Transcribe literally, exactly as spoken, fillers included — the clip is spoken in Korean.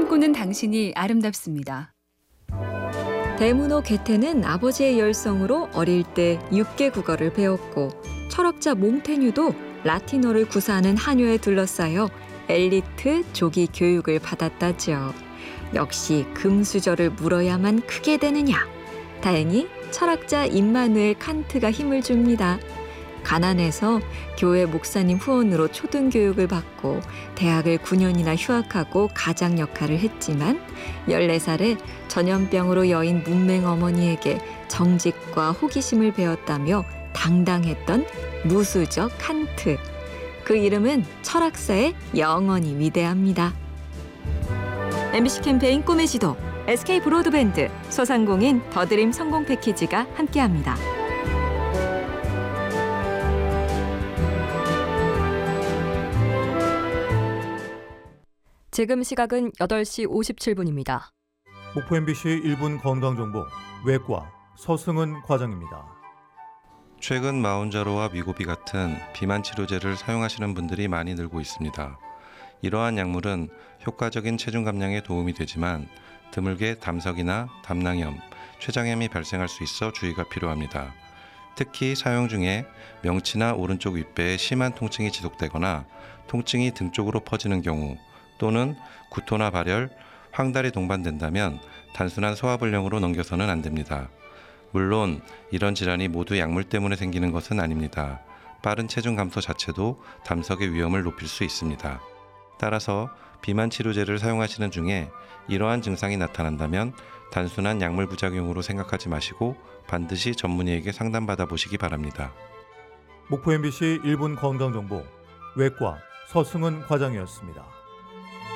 꿈꾸는 당신이 아름답습니다. 대문호 개태는 아버지의 열성으로 어릴 때 육 개 국어를 배웠고 철학자 몽테뉴도 라틴어를 구사하는 한효에 둘러싸여 엘리트 조기 교육을 받았다죠. 역시 금수저를 물어야만 크게 되느냐. 다행히 철학자 임마누엘 칸트가 힘을 줍니다. 가난해서 교회 목사님 후원으로 초등교육을 받고 대학을 구 년이나 휴학하고 가장 역할을 했지만 열네 살에 전염병으로 여인 문맹 어머니에게 정직과 호기심을 배웠다며 당당했던 무수저 칸트. 그 이름은 철학사에 영원히 위대합니다. 엠비씨 캠페인 꿈의 지도, 에스케이 브로드밴드, 소상공인 더드림 성공 패키지가 함께합니다. 지금 시각은 여덟 시 오십칠 분입니다. 목포 엠비씨 일 분 건강정보 외과 서승은 과장입니다. 최근 마운자로와 위고비 같은 비만 치료제를 사용하시는 분들이 많이 늘고 있습니다. 이러한 약물은 효과적인 체중 감량에 도움이 되지만 드물게 담석이나 담낭염, 췌장염이 발생할 수 있어 주의가 필요합니다. 특히 사용 중에 명치나 오른쪽 윗배에 심한 통증이 지속되거나 통증이 등 쪽으로 퍼지는 경우 또는 구토나 발열, 황달이 동반된다면 단순한 소화불량으로 넘겨서는 안 됩니다. 물론 이런 질환이 모두 약물 때문에 생기는 것은 아닙니다. 빠른 체중 감소 자체도 담석의 위험을 높일 수 있습니다. 따라서 비만 치료제를 사용하시는 중에 이러한 증상이 나타난다면 단순한 약물 부작용으로 생각하지 마시고 반드시 전문의에게 상담받아 보시기 바랍니다. 목포 엠비씨 일 분 건강정보 외과 서승은 과장이었습니다.